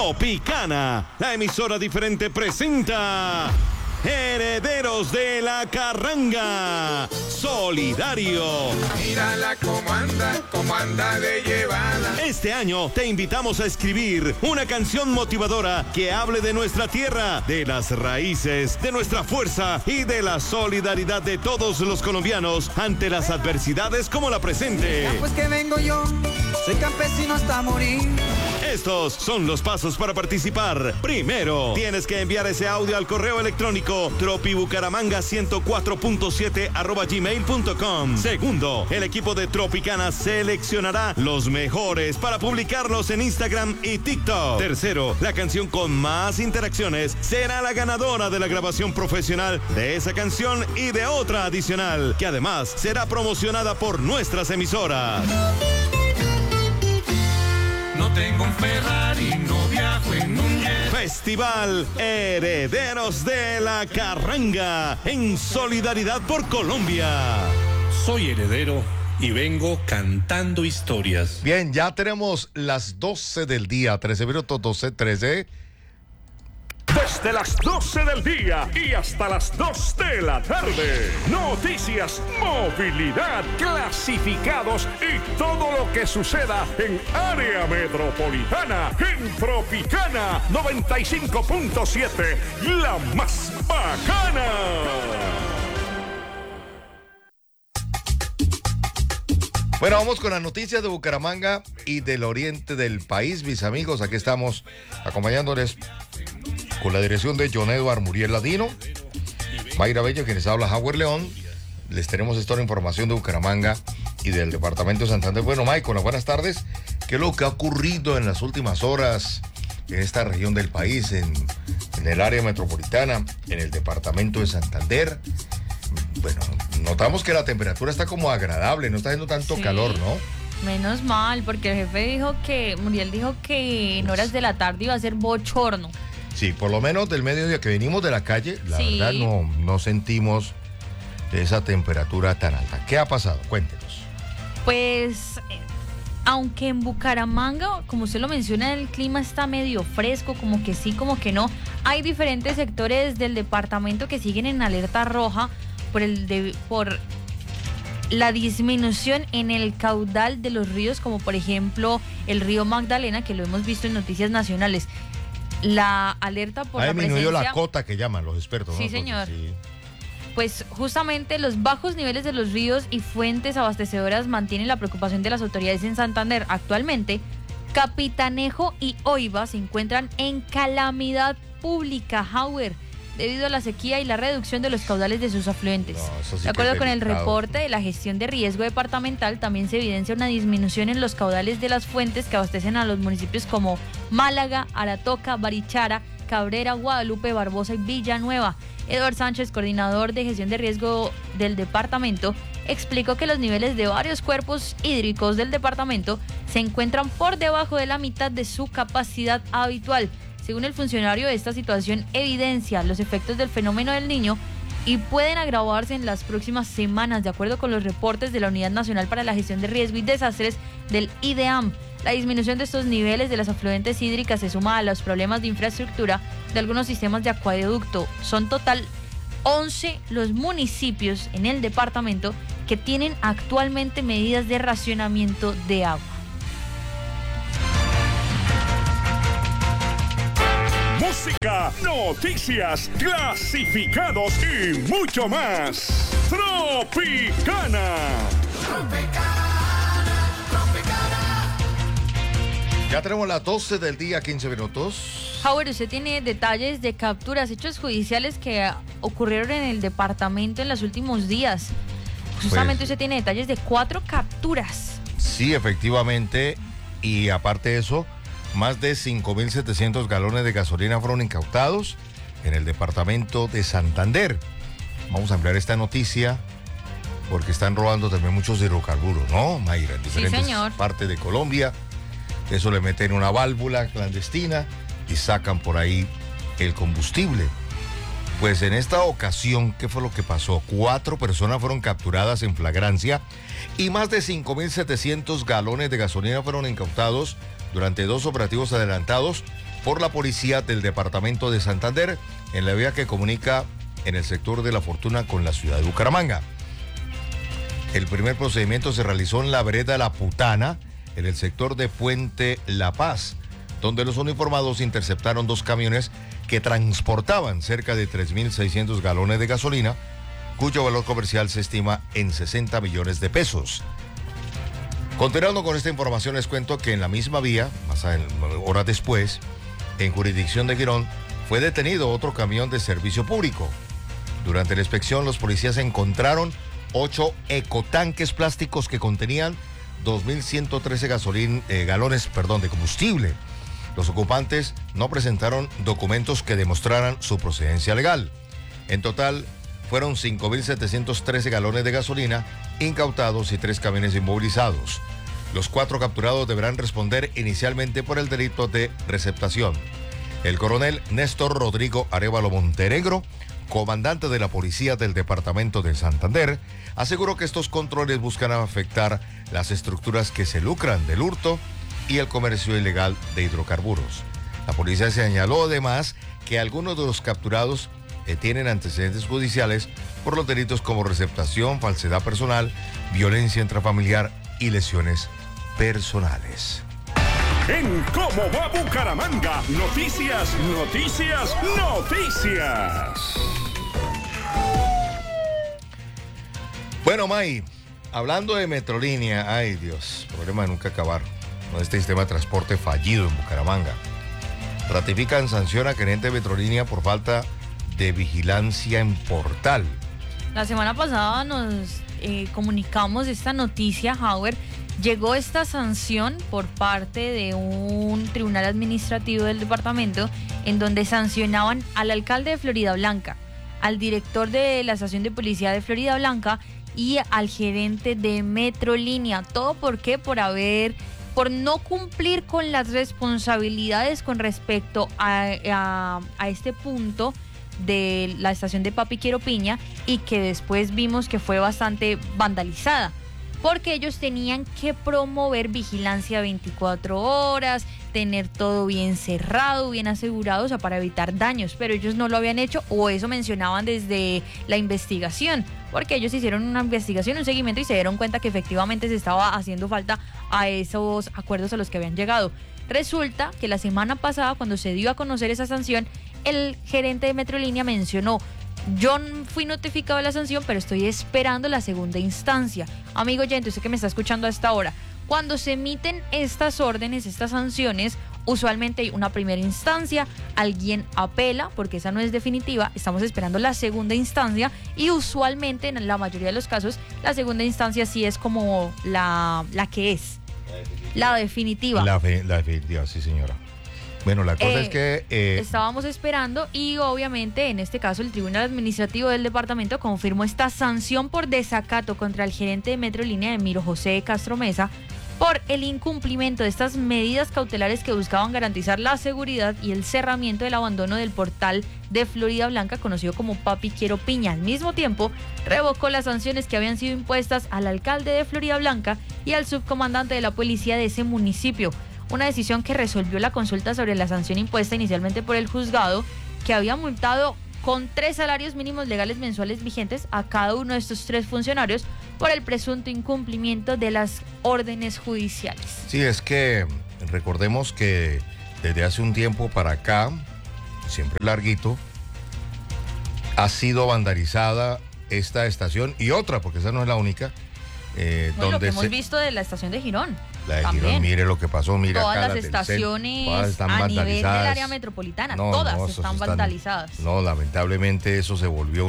Tropicana, la emisora diferente presenta Herederos de la Carranga, Solidario. Mírala cómo anda de llevada. Este año te invitamos a escribir una canción motivadora que hable de nuestra tierra, de las raíces, de nuestra fuerza y de la solidaridad de todos los colombianos ante las adversidades como la presente. Ya pues que vengo yo, soy campesino hasta morir. Estos son los pasos para participar. Primero, tienes que enviar ese audio al correo electrónico tropibucaramanga104.7@gmail.com. Segundo, el equipo de Tropicana seleccionará los mejores para publicarlos en Instagram y TikTok. Tercero, la canción con más interacciones será la ganadora de la grabación profesional de esa canción y de otra adicional, que además será promocionada por nuestras emisoras. No tengo un Ferrari, no viajo en un jet. Festival Herederos de la Carranga, en solidaridad por Colombia. Soy heredero y vengo cantando historias. Bien, ya tenemos las 12 del día, 13 minutos, 12:13. Desde las 12 del día y hasta las 2 de la tarde. Noticias, movilidad, clasificados y todo lo que suceda en área metropolitana. En Tropicana 95.7, la más bacana. Bueno, vamos con las noticias de Bucaramanga y del oriente del país, mis amigos. Aquí estamos acompañándoles con la dirección de John Edward Muriel Ladino, Mayra Bello, quienes habla Howard León. Les tenemos esta información de Bucaramanga y del departamento de Santander. Bueno, Michael, buenas tardes. ¿Qué es lo que ha ocurrido en las últimas horas en esta región del país, en el área metropolitana, en el departamento de Santander? Bueno, notamos que la temperatura está como agradable, no está haciendo tanto calor, ¿no? Menos mal, porque el jefe Muriel dijo que en horas de la tarde iba a ser bochorno. Sí, por lo menos del mediodía que venimos de la calle, la verdad no sentimos esa temperatura tan alta. ¿Qué ha pasado? Cuéntenos. Pues, aunque en Bucaramanga, como usted lo menciona, el clima está medio fresco, como que sí, como que no. Hay diferentes sectores del departamento que siguen en alerta roja por la disminución en el caudal de los ríos, como por ejemplo el río Magdalena, que lo hemos visto en noticias nacionales. La alerta por la presencia... Ha disminuido la cota que llaman los expertos, ¿no? Sí, señor. Pues justamente los bajos niveles de los ríos y fuentes abastecedoras mantienen la preocupación de las autoridades en Santander. Actualmente, Capitanejo y Oiva se encuentran en calamidad pública, Howard, debido a la sequía y la reducción de los caudales de sus afluentes. De acuerdo con el reporte de la gestión de riesgo departamental, también se evidencia una disminución en los caudales de las fuentes que abastecen a los municipios como Málaga, Aratoca, Barichara, Cabrera, Guadalupe, Barbosa y Villanueva. Eduard Sánchez, coordinador de gestión de riesgo del departamento, explicó que los niveles de varios cuerpos hídricos del departamento se encuentran por debajo de la mitad de su capacidad habitual. Según el funcionario, esta situación evidencia los efectos del fenómeno del Niño y pueden agravarse en las próximas semanas, de acuerdo con los reportes de la Unidad Nacional para la Gestión de Riesgo y Desastres del IDEAM. La disminución de estos niveles de las afluentes hídricas se suma a los problemas de infraestructura de algunos sistemas de acueducto. Son total 11 los municipios en el departamento que tienen actualmente medidas de racionamiento de agua. Música, noticias, clasificados y mucho más. Tropicana. Ya tenemos las 12 del día, 15 minutos. Howard, usted tiene detalles de capturas, hechos judiciales que ocurrieron en el departamento en los últimos días. Justamente usted tiene detalles de 4 capturas. Sí, efectivamente. Y aparte de eso, más de 5.700 galones de gasolina fueron incautados en el departamento de Santander. Vamos a ampliar esta noticia porque están robando también muchos hidrocarburos, ¿no, Mayra? En diferentes partes de Colombia. Eso le meten una válvula clandestina y sacan por ahí el combustible. Pues en esta ocasión, ¿qué fue lo que pasó? 4 personas fueron capturadas en flagrancia y más de 5.700 galones de gasolina fueron incautados durante 2 operativos adelantados por la policía del departamento de Santander en la vía que comunica en el sector de La Fortuna con la ciudad de Bucaramanga. El primer procedimiento se realizó en la vereda La Putana, en el sector de Puente La Paz, donde los uniformados interceptaron 2 camiones que transportaban cerca de 3.600 galones de gasolina, cuyo valor comercial se estima en 60 millones de pesos. Continuando con esta información, les cuento que en la misma vía, horas después, en jurisdicción de Girón, fue detenido otro camión de servicio público. Durante la inspección, los policías encontraron 8 ecotanques plásticos que contenían 2.113 galones de combustible. Los ocupantes no presentaron documentos que demostraran su procedencia legal. En total, fueron 5.713 galones de gasolina incautados y 3 camiones inmovilizados. Los 4 capturados deberán responder inicialmente por el delito de receptación. El coronel Néstor Rodrigo Arévalo Montenegro, comandante de la policía del departamento de Santander, aseguró que estos controles buscan afectar las estructuras que se lucran del hurto y el comercio ilegal de hidrocarburos. La policía señaló además que algunos de los capturados tienen antecedentes judiciales por los delitos como receptación, falsedad personal, violencia intrafamiliar y lesiones personales. En ¿Cómo va Bucaramanga? Noticias, noticias, noticias. Bueno, May, hablando de Metrolínea, ay Dios, problema de nunca acabar, con este sistema de transporte fallido en Bucaramanga. Ratifican sanción a gerente de Metrolínea por falta de vigilancia en portal. La semana pasada nos comunicamos esta noticia, Howard. Llegó esta sanción por parte de un tribunal administrativo del departamento en donde sancionaban al alcalde de Florida Blanca, al director de la estación de policía de Florida Blanca y al gerente de Metrolínea. ¿Todo por qué? Por no cumplir con las responsabilidades con respecto a este punto de la estación de Papi Quiero Piña, y que después vimos que fue bastante vandalizada, porque ellos tenían que promover vigilancia 24 horas, tener todo bien cerrado, bien asegurado, o sea, para evitar daños, pero ellos no lo habían hecho, o eso mencionaban desde la investigación, porque ellos hicieron una investigación, un seguimiento, y se dieron cuenta que efectivamente se estaba haciendo falta a esos acuerdos a los que habían llegado. Resulta que la semana pasada, cuando se dio a conocer esa sanción, el gerente de Metrolínea mencionó: yo fui notificado de la sanción, pero estoy esperando la segunda instancia. Amigo oyente, usted que me está escuchando a esta hora, cuando se emiten estas órdenes, estas sanciones, usualmente hay una primera instancia, alguien apela, porque esa no es definitiva, estamos esperando la segunda instancia, y usualmente, en la mayoría de los casos, la segunda instancia sí es como la que es, la definitiva. La definitiva, sí, señora. Bueno, la cosa es que... estábamos esperando, y obviamente en este caso el Tribunal Administrativo del Departamento confirmó esta sanción por desacato contra el gerente de Metrolínea, Emiro José Castro Mesa, por el incumplimiento de estas medidas cautelares que buscaban garantizar la seguridad y el cerramiento del abandono del portal de Florida Blanca, conocido como Papi Quiero Piña. Al mismo tiempo, revocó las sanciones que habían sido impuestas al alcalde de Florida Blanca y al subcomandante de la policía de ese municipio. Una decisión que resolvió la consulta sobre la sanción impuesta inicialmente por el juzgado, que había multado con 3 salarios mínimos legales mensuales vigentes a cada uno de estos 3 funcionarios por el presunto incumplimiento de las órdenes judiciales. Sí, es que recordemos que desde hace un tiempo para acá, siempre larguito, ha sido vandalizada esta estación y otra, porque esa no es la única. Bueno, lo que hemos visto de la estación de Girón. La de Girón, mire lo que pasó, mira todas acá, las estaciones todas están a nivel del vandalizadas. área metropolitana, todas están vandalizadas. No, lamentablemente eso se volvió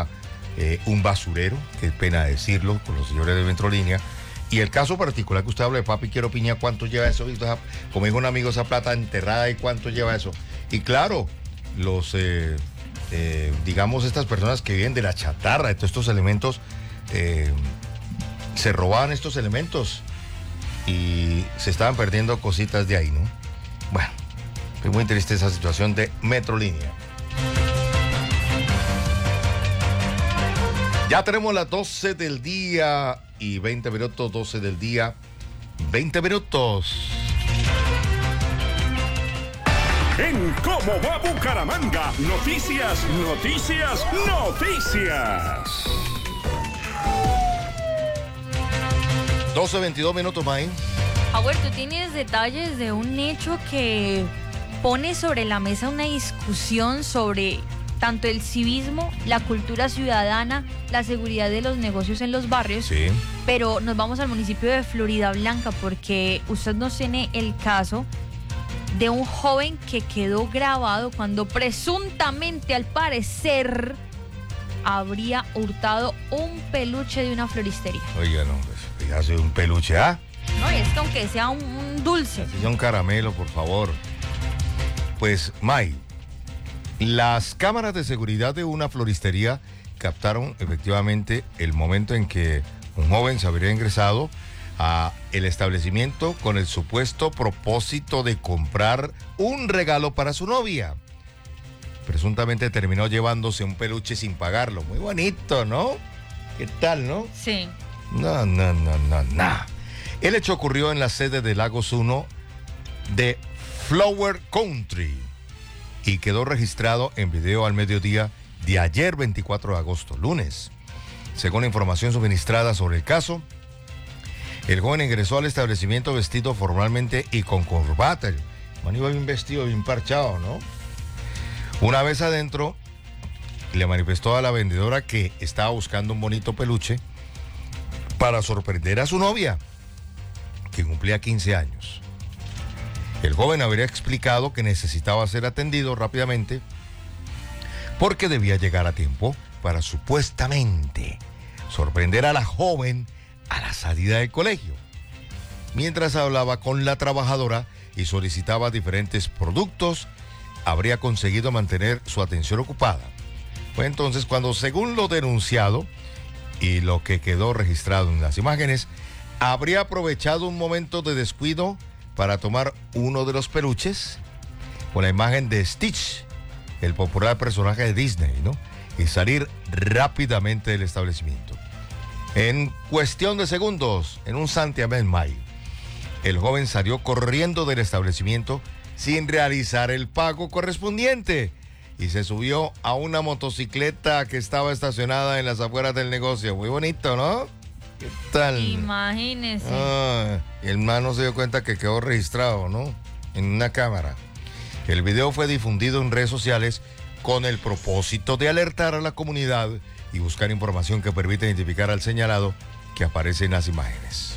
un basurero, qué pena decirlo, con los señores de Metrolínea. Y el caso particular que usted habla de Papi Quiero Piña, ¿cuánto lleva eso? Como dijo un amigo, esa plata enterrada, ¿y cuánto lleva eso? Y claro, los, digamos, estas personas que viven de la chatarra, de todos estos elementos, se robaban estos elementos y se estaban perdiendo cositas de ahí, ¿no? Bueno, es muy triste esa situación de Metrolínea. Ya tenemos las 12 del día y 20 minutos, 12 del día, 20 minutos. En ¿Cómo va Bucaramanga? Noticias, noticias, noticias. 12:22 minutos, May. Howard, tú tienes detalles de un hecho que pone sobre la mesa una discusión sobre tanto el civismo, la cultura ciudadana, la seguridad de los negocios en los barrios. Sí. Pero nos vamos al municipio de Floridablanca porque usted nos tiene el caso de un joven que quedó grabado cuando presuntamente, al parecer, habría hurtado un peluche de una floristería. Oiga, no, pues ya soy un peluche, ¿ah? No, y es que aunque sea un dulce. Si sea un caramelo, por favor. Pues, May, las cámaras de seguridad de una floristería captaron efectivamente el momento en que un joven se habría ingresado a el establecimiento con el supuesto propósito de comprar un regalo para su novia. Presuntamente terminó llevándose un peluche sin pagarlo. Muy bonito, ¿no? ¿Qué tal, no? Sí. No. El hecho ocurrió en la sede de Lagos 1 de Flower Country y quedó registrado en video al mediodía de ayer 24 de agosto, lunes. Según la información suministrada sobre el caso, el joven ingresó al establecimiento vestido formalmente y con corbata. El man iba bien vestido, bien parchado, ¿no? Una vez adentro, le manifestó a la vendedora que estaba buscando un bonito peluche para sorprender a su novia, que cumplía 15 años. El joven habría explicado que necesitaba ser atendido rápidamente porque debía llegar a tiempo para supuestamente sorprender a la joven a la salida del colegio. Mientras hablaba con la trabajadora y solicitaba diferentes productos, habría conseguido mantener su atención ocupada. Fue entonces cuando, según lo denunciado y lo que quedó registrado en las imágenes, habría aprovechado un momento de descuido para tomar uno de los peluches con la imagen de Stitch, el popular personaje de Disney, ¿no? Y salir rápidamente del establecimiento. En cuestión de segundos, en un santiamén, May, el joven salió corriendo del establecimiento sin realizar el pago correspondiente y se subió a una motocicleta que estaba estacionada en las afueras del negocio. Muy bonito, ¿no? ¿Qué tal? Imagínese. Y el man no se dio cuenta que quedó registrado, ¿no? En una cámara. El video fue difundido en redes sociales con el propósito de alertar a la comunidad y buscar información que permita identificar al señalado que aparece en las imágenes.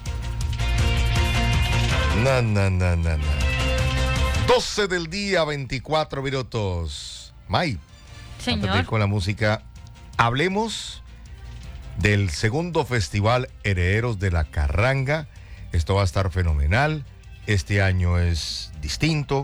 No. 12 del día, 24 minutos. May, Señor. antes de ir con la música, hablemos del segundo festival Herederos de la Carranga. Esto va a estar fenomenal. Este año es distinto.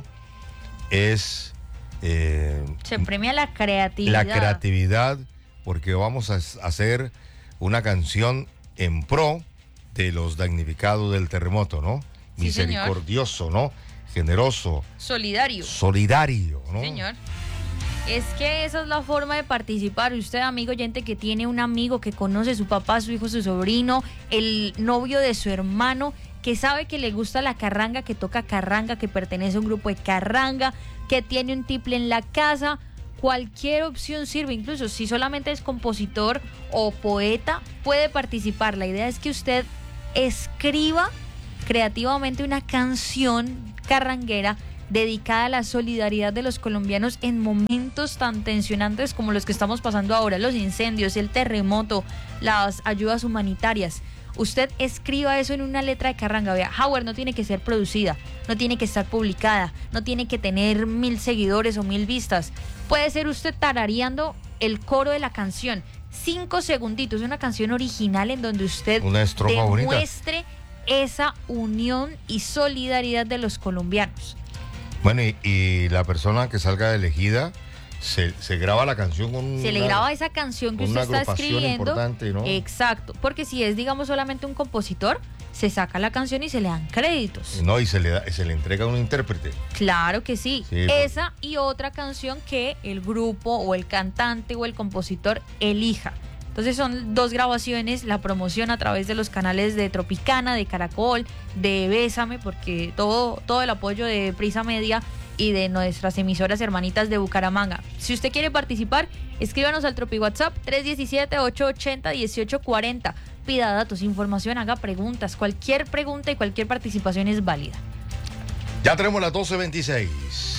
Se premia la creatividad. La creatividad, porque vamos a hacer una canción en pro de los damnificados del terremoto, ¿no? Sí, misericordioso, ¿no? Generoso. Solidario, ¿no? Señor. Es que esa es la forma de participar. Usted, amigo oyente, que tiene un amigo que conoce a su papá, su hijo, su sobrino, el novio de su hermano, que sabe que le gusta la carranga, que toca carranga, que pertenece a un grupo de carranga, que tiene un tiple en la casa. Cualquier opción sirve, incluso si solamente es compositor o poeta, puede participar. La idea es que usted escriba creativamente una canción carranguera dedicada a la solidaridad de los colombianos en momentos tan tensionantes como los que estamos pasando ahora, los incendios, el terremoto, las ayudas humanitarias. Usted escriba eso en una letra de carranga. Vea, Howard, no tiene que ser producida, no tiene que estar publicada, no tiene que tener 1000 seguidores o 1000 vistas. Puede ser usted tarareando el coro de la canción, 5 segunditos, una canción original en donde usted demuestre esa unión y solidaridad de los colombianos. Bueno, y la persona que salga elegida se graba la canción con se le graba esa canción que usted está escribiendo, ¿no? Exacto, porque si es, digamos, solamente un compositor, se saca la canción y se le dan créditos. No, y se le entrega a un intérprete. Claro que sí. Esa y otra canción que el grupo o el cantante o el compositor elija. Entonces son 2 grabaciones, la promoción a través de los canales de Tropicana, de Caracol, de Bésame, porque todo el apoyo de Prisa Media y de nuestras emisoras hermanitas de Bucaramanga. Si usted quiere participar, escríbanos al Tropi WhatsApp 317-880-1840. Pida datos, información, haga preguntas. Cualquier pregunta y cualquier participación es válida. Ya tenemos las 12:26.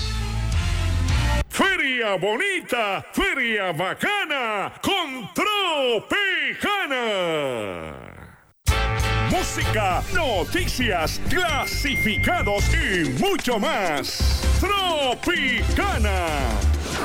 Feria bonita, feria bacana, con Tropicana. Música, noticias, clasificados y mucho más. Tropicana.